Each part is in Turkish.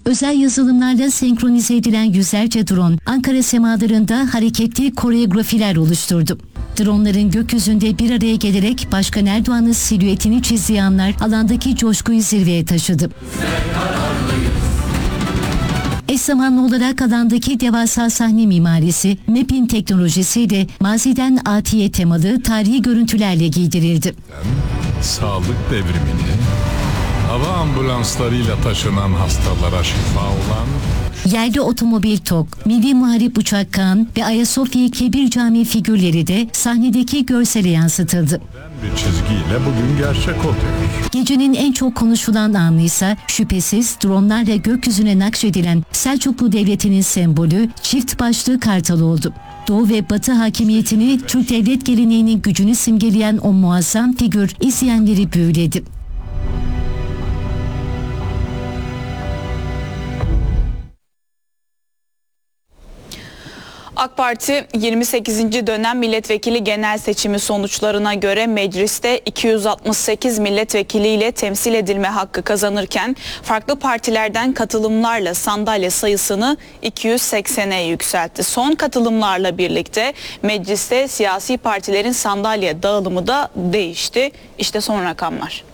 Özel yazılımlarla senkronize edilen yüzlerce drone Ankara semalarında hareketli koreografiler oluşturdu. Dronların gökyüzünde bir araya gelerek Başkan Erdoğan'ın silüetini çizdiği anlar alandaki coşkuyu zirveye taşıdı. Eş zamanlı olarak alandaki devasa sahne mimarisi, mapping teknolojisiyle maziden atiye temalı tarihi görüntülerle giydirildi. Sağlık devrimini, hava ambulanslarıyla taşınan hastalara şifa olan... Yerli otomobil TOG, Milli Muharip Uçak Kaan ve Ayasofya Kebir Camii figürleri de sahnedeki görsele yansıtıldı. Bir çizgiyle bugün gerçek oluyor. Gecenin en çok konuşulan anı ise şüphesiz dronlarla gökyüzüne nakşedilen Selçuklu Devleti'nin sembolü çift başlı kartal oldu. Doğu ve Batı hakimiyetini, Türk devlet geleneğinin gücünü simgeleyen o muazzam figür izleyenleri büyüledi. AK Parti 28. dönem milletvekili genel seçimi sonuçlarına göre mecliste 268 milletvekiliyle temsil edilme hakkı kazanırken farklı partilerden katılımlarla sandalye sayısını 280'e yükseltti. Son katılımlarla birlikte mecliste siyasi partilerin sandalye dağılımı da değişti. İşte son rakamlar.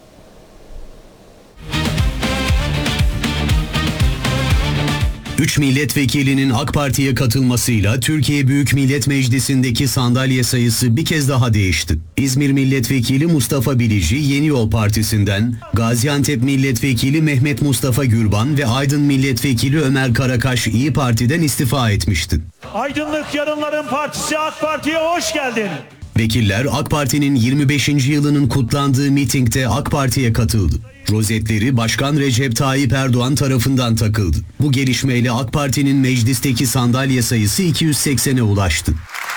Üç milletvekilinin AK Parti'ye katılmasıyla Türkiye Büyük Millet Meclisi'ndeki sandalye sayısı bir kez daha değişti. İzmir Milletvekili Mustafa Bilici Yeni Yol Partisi'nden, Gaziantep Milletvekili Mehmet Mustafa Gürban ve Aydın Milletvekili Ömer Karakaş İyi Parti'den istifa etmişti. Aydınlık Yarınların Partisi AK Parti'ye hoş geldin. Vekiller AK Parti'nin 25. yılının kutlandığı mitingde AK Parti'ye katıldı. Rozetleri Başkan Recep Tayyip Erdoğan tarafından takıldı. Bu gelişmeyle AK Parti'nin meclisteki sandalye sayısı 280'e ulaştı.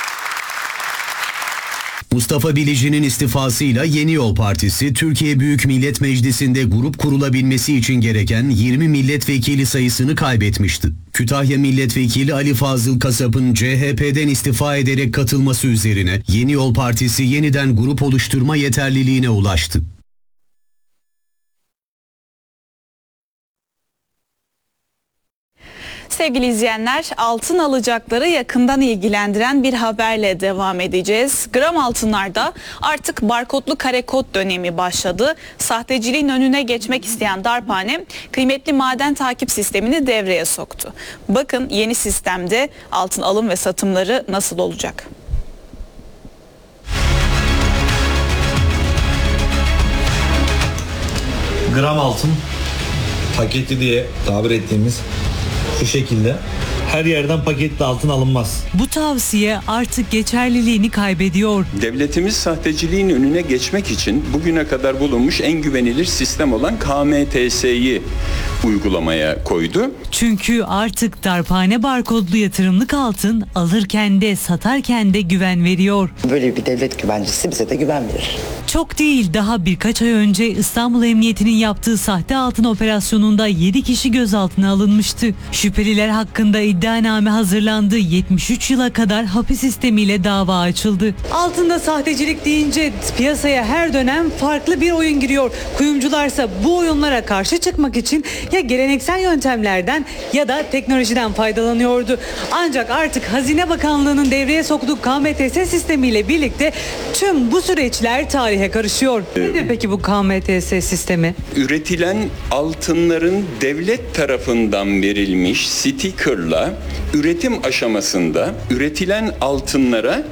Mustafa Bilici'nin istifasıyla Yeni Yol Partisi, Türkiye Büyük Millet Meclisi'nde grup kurulabilmesi için gereken 20 milletvekili sayısını kaybetmişti. Kütahya Milletvekili Ali Fazıl Kasap'ın CHP'den istifa ederek katılması üzerine Yeni Yol Partisi yeniden grup oluşturma yeterliliğine ulaştı. Sevgili izleyenler, altın alacakları yakından ilgilendiren bir haberle devam edeceğiz. Gram altınlarda artık barkodlu kare kod dönemi başladı. Sahteciliğin önüne geçmek isteyen darphane kıymetli maden takip sistemini devreye soktu. Bakın yeni sistemde altın alım ve satımları nasıl olacak? Gram altın paketli diye tabir ettiğimiz şu şekilde her yerden paketli altın alınmaz. Bu tavsiye artık geçerliliğini kaybediyor. Devletimiz sahteciliğin önüne geçmek için bugüne kadar bulunmuş en güvenilir sistem olan KMTS'yi uygulamaya koydu. Çünkü artık darphane barkodlu yatırımlık altın alırken de satarken de güven veriyor. Böyle bir devlet güvencesi bize de güven verir. Çok değil, daha birkaç ay önce İstanbul Emniyeti'nin yaptığı sahte altın operasyonunda 7 kişi gözaltına alınmıştı. Şüpheliler hakkında iddianame hazırlandı. 73 yıla kadar hapis sistemiyle dava açıldı. Altında sahtecilik deyince piyasaya her dönem farklı bir oyun giriyor. Kuyumcularsa bu oyunlara karşı çıkmak için ya geleneksel yöntemlerden ya da teknolojiden faydalanıyordu. Ancak artık Hazine Bakanlığı'nın devreye soktuğu KMTS sistemiyle birlikte tüm bu süreçler tarihe karışıyor. Nedir peki bu KMTS sistemi? Üretilen altınların devlet tarafından verilmiş stikerla üretim aşamasında üretilen altınlara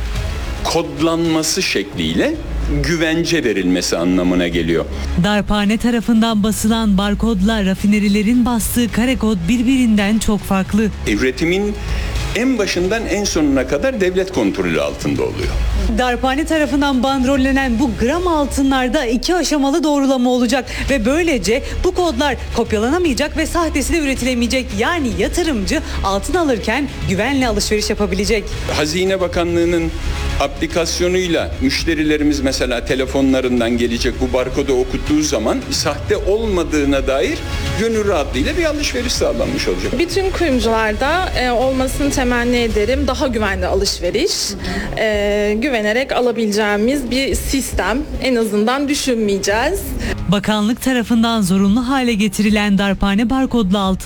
kodlanması şekliyle güvence verilmesi anlamına geliyor. Darphane tarafından basılan barkodla rafinerilerin bastığı kare kod birbirinden çok farklı. Üretimin en başından en sonuna kadar devlet kontrolü altında oluyor. Darphane tarafından bandrollenen bu gram altınlarda 2 aşamalı doğrulama olacak ve böylece bu kodlar kopyalanamayacak ve sahtesi de üretilemeyecek. Yani yatırımcı altın alırken güvenle alışveriş yapabilecek. Hazine Bakanlığı'nın aplikasyonuyla müşterilerimiz mesela telefonlarından gelecek bu barkodu okuttuğu zaman sahte olmadığına dair gönül rahatlığıyla bir alışveriş sağlanmış olacak. Bütün kuyumcularda olmasını temenni ederim. Daha güvenli alışveriş, güvenerek alabileceğimiz bir sistem. En azından düşünmeyeceğiz. Bakanlık tarafından zorunlu hale getirilen darphane barkodlu altın